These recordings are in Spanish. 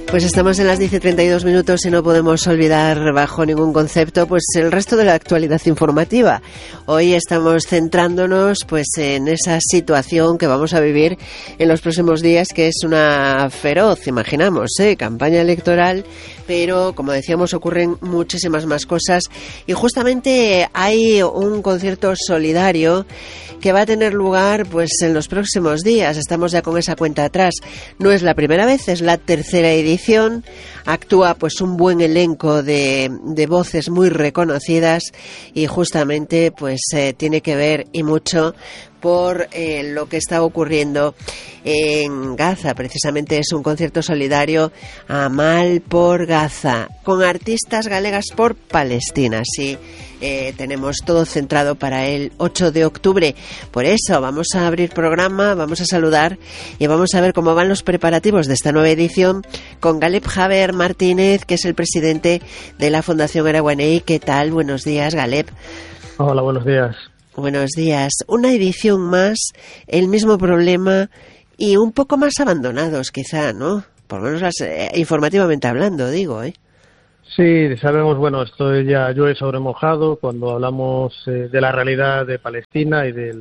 Pues estamos en las 10:32 y no podemos olvidar bajo ningún concepto pues el resto de la actualidad informativa. Hoy estamos centrándonos pues en esa situación que vamos a vivir en los próximos días, que es una feroz, imaginamos, campaña electoral, pero como decíamos ocurren muchísimas más cosas y justamente hay un concierto solidario que va a tener lugar pues en los próximos días. Estamos ya con esa cuenta atrás. No es la primera vez, es la tercera edición. Actúa pues un buen elenco de voces muy reconocidas y justamente pues tiene que ver y mucho por lo que está ocurriendo en Gaza. Precisamente es un concierto solidario Amal por Gaza, con artistas galegas por Palestina. Sí, tenemos todo centrado para el 8 de octubre. Por eso vamos a abrir programa, vamos a saludar y vamos a ver cómo van los preparativos de esta nueva edición con Galeb Javer Martínez, que es el presidente de la Fundación Araguaney. ¿Qué tal? Buenos días, Galeb. Hola, buenos días. Buenos días. Una edición más, el mismo problema y un poco más abandonados quizá, ¿no? Por lo menos informativamente hablando, digo, ¿eh? Sí, sabemos, bueno, esto ya llueve sobre mojado cuando hablamos de la realidad de Palestina y de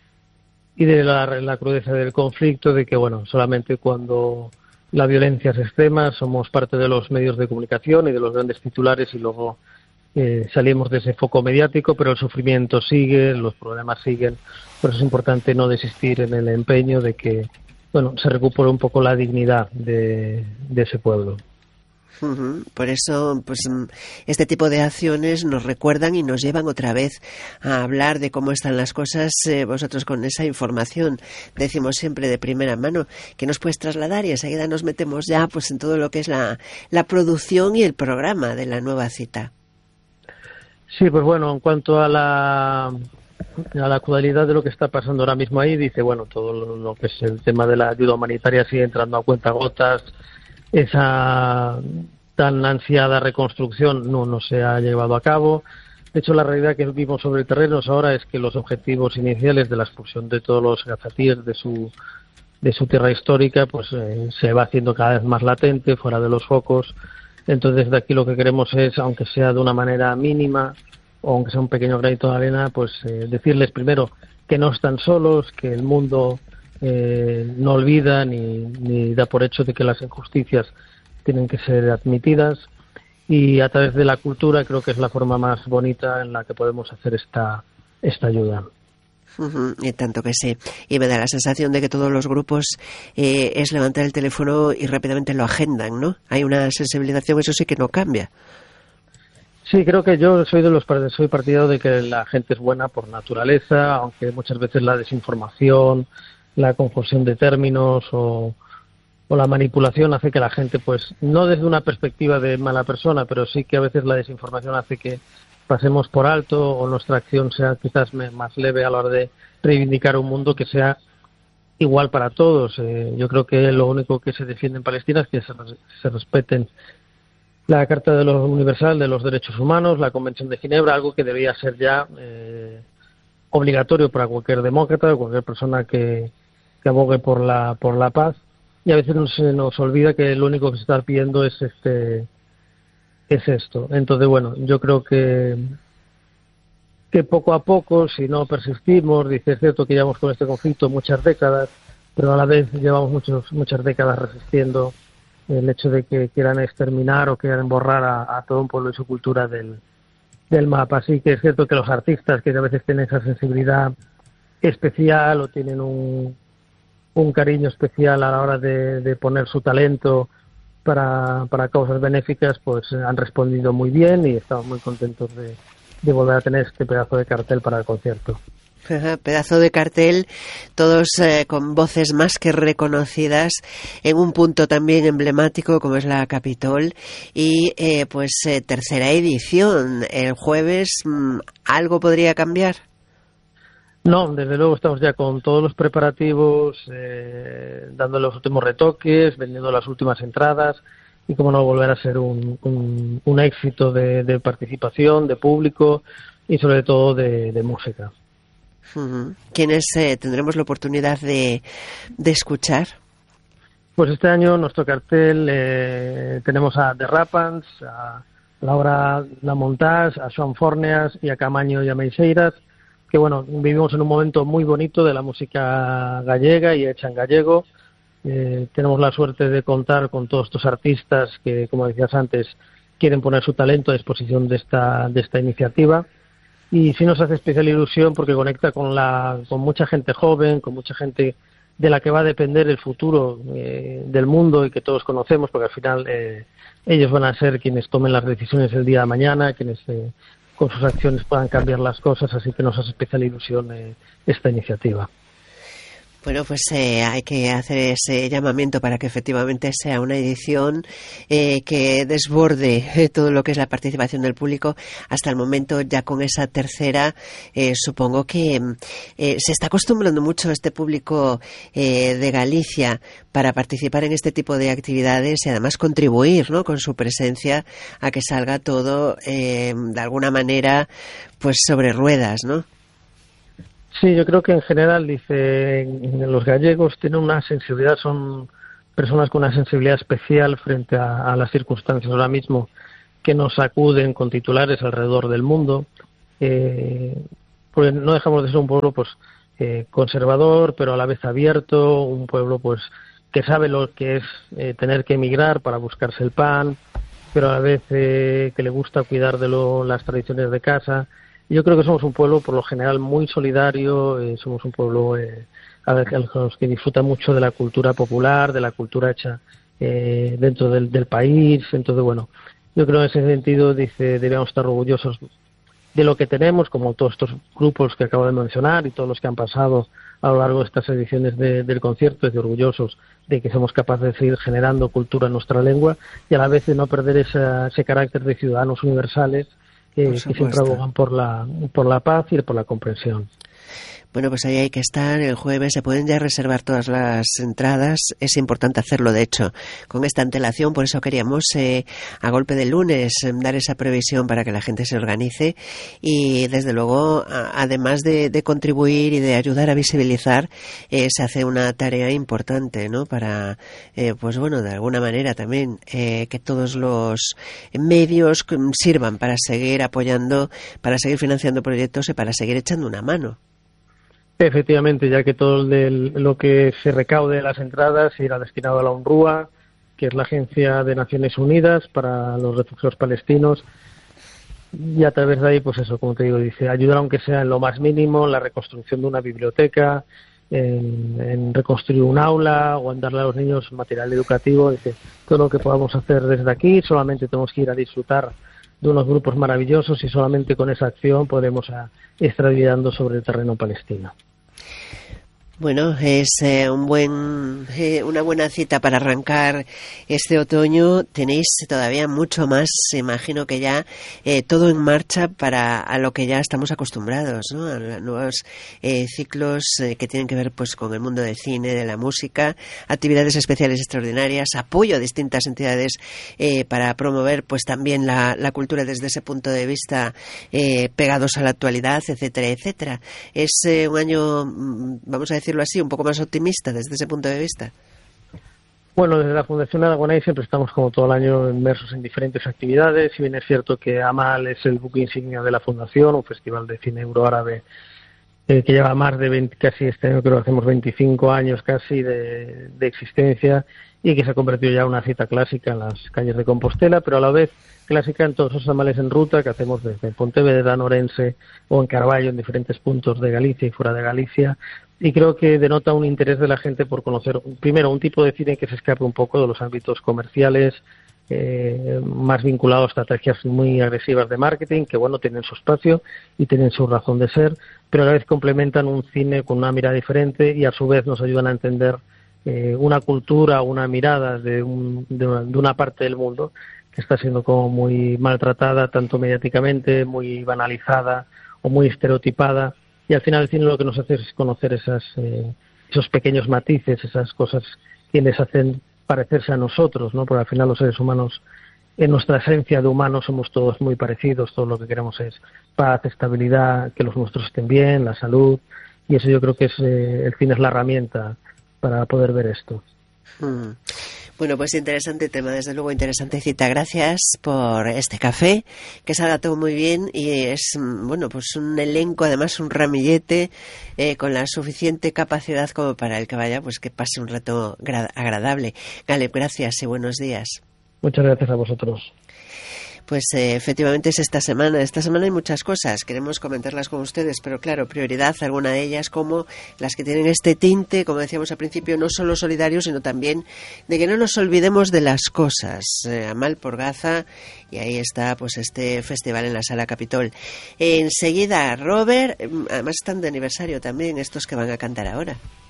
la crudeza del conflicto, de que, bueno, solamente cuando la violencia es extrema somos parte de los medios de comunicación y de los grandes titulares y luego salimos de ese foco mediático, pero el sufrimiento sigue, los problemas siguen. Por eso es importante no desistir en el empeño de que, bueno, se recupere un poco la dignidad de ese pueblo. Por eso, pues este tipo de acciones nos recuerdan y nos llevan otra vez a hablar de cómo están las cosas. Vosotros con esa información, decimos siempre de primera mano, que nos puedes trasladar y enseguida nos metemos ya pues en todo lo que es la producción y el programa de la nueva cita. Sí, pues bueno, en cuanto a la actualidad de lo que está pasando ahora mismo ahí, dice, bueno, todo lo que es el tema de la ayuda humanitaria sigue entrando a cuentagotas. Esa tan ansiada reconstrucción no se ha llevado a cabo. De hecho, la realidad que vimos sobre el terreno ahora es que los objetivos iniciales de la expulsión de todos los gazatíes de su tierra histórica pues se va haciendo cada vez más latente, fuera de los focos. Entonces, de aquí lo que queremos es, aunque sea de una manera mínima o aunque sea un pequeño granito de arena, pues decirles primero que no están solos, que el mundo no olvida ni da por hecho de que las injusticias tienen que ser admitidas, y a través de la cultura creo que es la forma más bonita en la que podemos hacer esta ayuda. Y tanto que sí. Y me da la sensación de que todos los grupos es levantar el teléfono y rápidamente lo agendan, ¿no? Hay una sensibilización, eso sí que no cambia. Sí, creo que yo soy partidario de que la gente es buena por naturaleza, aunque muchas veces la desinformación, la confusión de términos o la manipulación hace que la gente, pues, no desde una perspectiva de mala persona, pero sí que a veces la desinformación hace que pasemos por alto o nuestra acción sea quizás más leve a la hora de reivindicar un mundo que sea igual para todos. Yo creo que lo único que se defiende en Palestina es que se respeten la Carta Universal de los Derechos Humanos, la Convención de Ginebra, algo que debería ser ya obligatorio para cualquier demócrata o cualquier persona que abogue por la paz. Y a veces se nos olvida que lo único que se está pidiendo es esto. Entonces, bueno, yo creo que poco a poco, si no persistimos, dice, es cierto que llevamos con este conflicto muchas décadas, pero a la vez llevamos muchas décadas resistiendo el hecho de que quieran exterminar o quieran borrar a todo un pueblo y su cultura del mapa. Así que es cierto que los artistas que a veces tienen esa sensibilidad especial o tienen un cariño especial a la hora de poner su talento para causas benéficas, pues han respondido muy bien y estamos muy contentos de volver a tener este pedazo de cartel para el concierto. Pedazo de cartel, todos con voces más que reconocidas en un punto también emblemático como es la Capitol y tercera edición. El jueves, ¿algo podría cambiar? No, desde luego estamos ya con todos los preparativos, dando los últimos retoques, vendiendo las últimas entradas y cómo no volver a ser un éxito de participación, de público y sobre todo de música. ¿Quiénes tendremos la oportunidad de escuchar? Pues este año nuestro cartel tenemos a The Rapans, a Laura Lamontás, a Joan Forneas y a Camaño y a Meixeiras, que bueno, vivimos en un momento muy bonito de la música gallega y hecha en gallego. Tenemos la suerte de contar con todos estos artistas que, como decías antes, quieren poner su talento a disposición de esta iniciativa, y sí nos hace especial ilusión porque conecta con mucha gente joven, con mucha gente de la que va a depender el futuro del mundo y que todos conocemos, porque al final ellos van a ser quienes tomen las decisiones el día de mañana, quienes con sus acciones puedan cambiar las cosas, así que nos hace especial ilusión esta iniciativa. Bueno, pues hay que hacer ese llamamiento para que efectivamente sea una edición que desborde todo lo que es la participación del público. Hasta el momento, ya con esa tercera, supongo que se está acostumbrando mucho este público de Galicia para participar en este tipo de actividades y además contribuir, ¿no?, con su presencia a que salga todo de alguna manera pues sobre ruedas, ¿no? Sí, yo creo que en general, los gallegos tienen una sensibilidad, son personas con una sensibilidad especial frente a las circunstancias ahora mismo que nos sacuden con titulares alrededor del mundo. Pues no dejamos de ser un pueblo pues conservador, pero a la vez abierto, un pueblo pues que sabe lo que es tener que emigrar para buscarse el pan, pero a la vez que le gusta cuidar de las tradiciones de casa. Yo creo que somos un pueblo, por lo general, muy solidario, somos un pueblo los que disfruta mucho de la cultura popular, de la cultura hecha dentro del país. Entonces, bueno, yo creo que en ese sentido debemos estar orgullosos de lo que tenemos, como todos estos grupos que acabo de mencionar y todos los que han pasado a lo largo de estas ediciones del concierto, y orgullosos de que somos capaces de seguir generando cultura en nuestra lengua y a la vez de no perder ese carácter de ciudadanos universales que siempre abogan por la paz y por la comprensión. Bueno, pues ahí hay que estar el jueves. Se pueden ya reservar todas las entradas. Es importante hacerlo, de hecho, con esta antelación. Por eso queríamos, a golpe de lunes, dar esa previsión para que la gente se organice. Y, desde luego, además de contribuir y de ayudar a visibilizar, se hace una tarea importante, ¿no?, para, pues bueno, de alguna manera también que todos los medios sirvan para seguir apoyando, para seguir financiando proyectos y para seguir echando una mano. Efectivamente, ya que todo lo que se recaude de las entradas irá destinado a la UNRWA, que es la Agencia de Naciones Unidas para los Refugiados Palestinos, y a través de ahí, pues eso, como te digo, ayudar aunque sea en lo más mínimo, en la reconstrucción de una biblioteca, en reconstruir un aula o en darle a los niños material educativo. Todo lo que podamos hacer desde aquí, solamente tenemos que ir a disfrutar de unos grupos maravillosos y solamente con esa acción podremos estar ayudando sobre el terreno palestino. Bueno, es una buena cita para arrancar este otoño. Tenéis todavía mucho más, imagino que ya todo en marcha a lo que ya estamos acostumbrados, ¿no?, a los nuevos ciclos que tienen que ver pues con el mundo del cine, de la música, actividades especiales extraordinarias, apoyo a distintas entidades para promover pues también la cultura desde ese punto de vista, pegados a la actualidad, etcétera, etcétera. Es un año, vamos a decir así, un poco más optimista desde ese punto de vista. Bueno, desde la Fundación Aragonés siempre estamos como todo el año inmersos en diferentes actividades. Si bien es cierto que AMAL es el buque insignia de la Fundación, un festival de cine euroárabe que lleva más de casi este año creo que hacemos 25 años casi de existencia, y que se ha convertido ya en una cita clásica en las calles de Compostela, pero a la vez clásica en todos esos amales en ruta que hacemos desde Pontevedra, Orense o en Carballo, en diferentes puntos de Galicia y fuera de Galicia. Y creo que denota un interés de la gente por conocer, primero, un tipo de cine que se escape un poco de los ámbitos comerciales, más vinculados a estrategias muy agresivas de marketing, que bueno, tienen su espacio y tienen su razón de ser, pero a la vez complementan un cine con una mirada diferente y a su vez nos ayudan a entender una cultura, una mirada de una parte del mundo que está siendo como muy maltratada, tanto mediáticamente, muy banalizada o muy estereotipada. Y al final el cine lo que nos hace es conocer esos pequeños matices, esas cosas que les hacen parecerse a nosotros, ¿no? Porque al final los seres humanos, en nuestra esencia de humanos, somos todos muy parecidos. Todo lo que queremos es paz, estabilidad, que los nuestros estén bien, la salud. Y eso yo creo que el cine es la herramienta para poder ver esto. Mm. Bueno, pues interesante tema, desde luego interesante cita. Gracias por este café, que salga todo muy bien y es, bueno, pues un elenco, además un ramillete con la suficiente capacidad como para el que vaya, pues que pase un rato agradable. Galeb, gracias y buenos días. Muchas gracias a vosotros. Pues efectivamente es esta semana. Esta semana hay muchas cosas, queremos comentarlas con ustedes, pero claro, prioridad alguna de ellas como las que tienen este tinte, como decíamos al principio, no solo solidario, sino también de que no nos olvidemos de las cosas. Amal por Gaza, y ahí está pues este festival en la Sala Capitol. Enseguida, Robert, además están de aniversario también estos que van a cantar ahora.